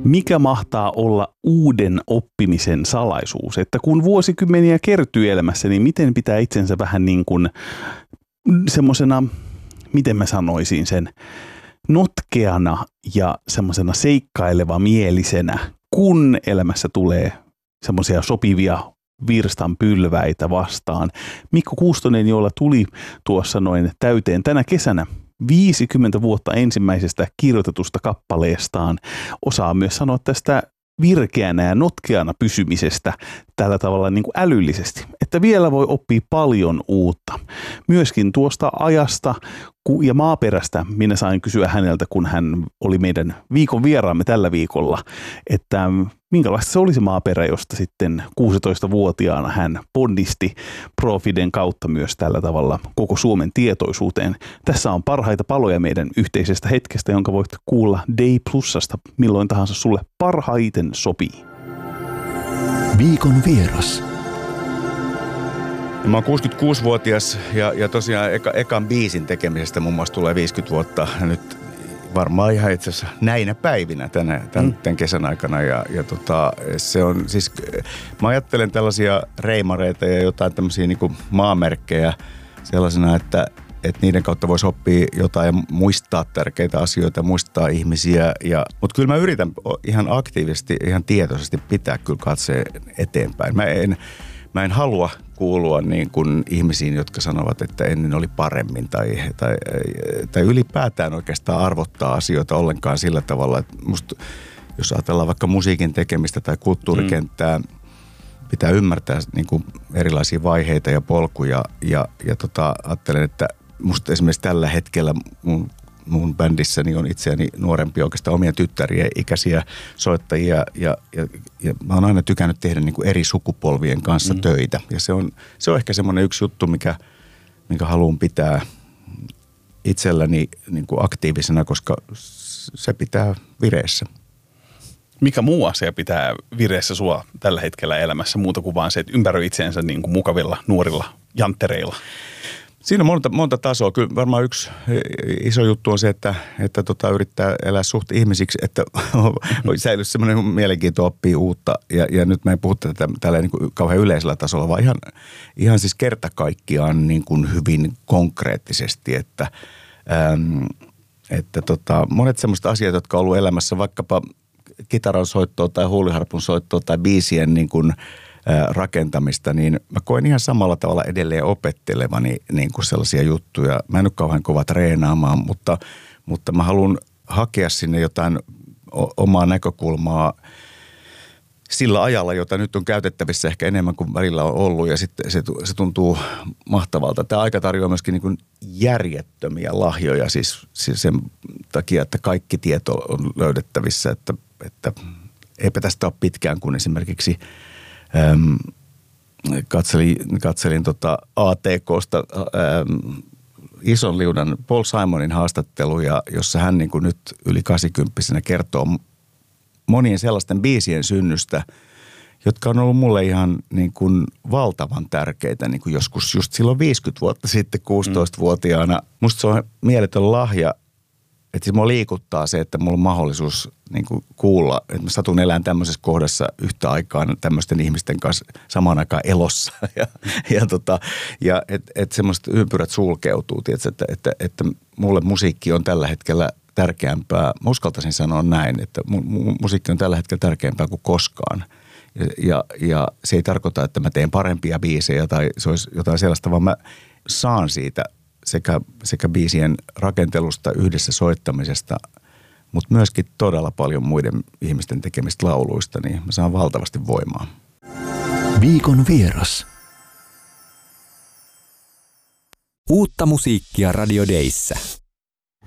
Mikä mahtaa olla uuden oppimisen salaisuus? Että kun vuosikymmeniä kertyy elämässä, niin miten pitää itsensä vähän niin kuin semmosena, miten mä sanoisin sen, notkeana ja semmoisena seikkaileva mielisenä, kun elämässä tulee semmoisia sopivia virstanpylväitä vastaan. Mikko Kuustonen, jolla tuli tuossa noin täyteen tänä kesänä 50 vuotta ensimmäisestä kirjoitetusta kappaleestaan, osaa myös sanoa tästä virkeänä ja notkeana pysymisestä tällä tavalla niin kuin älyllisesti, että vielä voi oppia paljon uutta. Myöskin tuosta ajasta ja maaperästä minä sain kysyä häneltä, kun hän oli meidän viikon vieraamme tällä viikolla, että minkälaista se olisi maaperä, josta sitten 16-vuotiaana hän ponnisti Profiden kautta myös tällä tavalla koko Suomen tietoisuuteen. Tässä on parhaita paloja meidän yhteisestä hetkestä, jonka voit kuulla Day Plusasta milloin tahansa sulle parhaiten sopii. Viikon vieras. Mä oon 66-vuotias ja tosiaan ekan biisin tekemisestä muun muassa tulee 50 vuotta nyt varmaan ihan itse asiassa näinä päivinä tämän kesän aikana. Ja se on siis, mä ajattelen tällaisia reimareita ja jotain tämmöisiä niin kuin maamerkkejä sellaisena, että niiden kautta voisi oppia jotain ja muistaa tärkeitä asioita, muistaa ihmisiä. Mutta kyllä mä yritän ihan aktiivisesti, ihan tietoisesti pitää kyllä katseen eteenpäin. Mä en halua kuulua niin kuin ihmisiin, jotka sanovat, että ennen oli paremmin tai ylipäätään oikeastaan arvottaa asioita ollenkaan sillä tavalla, että musta, jos ajatellaan vaikka musiikin tekemistä tai kulttuurikenttää, pitää ymmärtää niin kuin erilaisia vaiheita ja polkuja ja ajattelen, että musta esimerkiksi tällä hetkellä mun bändissäni on itseäni nuorempi oikeastaan omia tyttärien ikäisiä soittajia ja mä oon aina tykännyt tehdä niin kuin eri sukupolvien kanssa töitä. Ja se on ehkä semmoinen yksi juttu, minkä haluan pitää itselläni niin kuin aktiivisena, koska se pitää vireessä. Mikä muu asia pitää vireessä sua tällä hetkellä elämässä muuta kuin vaan se, että ympäröi itseensä niin kuin mukavilla nuorilla janttereilla? Siinä on monta tasoa. Kyllä varmaan yksi iso juttu on se, että yrittää elää suht ihmisiksi, että säilyisi semmoinen mielenkiinto oppia uutta. Ja nyt mä en puhu tätä tällä niin kuin kauhean yleisellä tasolla, vaan ihan siis kerta kaikkiaan niin kuin hyvin konkreettisesti, että monet semmoista asiat, jotka on ollut elämässä, vaikkapa kitaran soittoa tai huuliharpun soittoa tai biisien niin kuin rakentamista, niin mä koen ihan samalla tavalla edelleen opettelevani niin kuin sellaisia juttuja. Mä en ole kauhean kova treenaamaan, mutta mä haluan hakea sinne jotain omaa näkökulmaa sillä ajalla, jota nyt on käytettävissä ehkä enemmän kuin välillä on ollut, ja sitten se tuntuu mahtavalta. Tämä aika tarjoaa myöskin niin kuin järjettömiä lahjoja, siis sen takia, että kaikki tieto on löydettävissä, että eipä tästä ole pitkään, kun esimerkiksi katselin ATKsta ison liudan Paul Simonin haastatteluja, jossa hän niin kuin nyt yli 80-vuotiaana kertoo monien sellaisten biisien synnystä, jotka on ollut mulle ihan niin kuin valtavan tärkeitä, niin kuin joskus just silloin 50 vuotta sitten 16-vuotiaana. Musta se on mieletön lahja, että siis mua liikuttaa se, että mulla on mahdollisuus niin kuin kuulla, että mä satun elämään tämmöisessä kohdassa yhtä aikaa tämmöisten ihmisten kanssa samaan aikaan elossa. Ja että semmoiset ympyrät sulkeutuu, tietysti, että mulle musiikki on tällä hetkellä tärkeämpää. Mä uskaltaisin sanoa näin, että musiikki on tällä hetkellä tärkeämpää kuin koskaan. Ja se ei tarkoita, että mä teen parempia biisejä tai se olisi jotain sellaista, vaan mä saan siitä sekä biisien rakentelusta, yhdessä soittamisesta, mutta myöskin todella paljon muiden ihmisten tekemistä lauluista, niin mä saan valtavasti voimaa. Viikon vieras. Uutta musiikkia Radio Dayssä.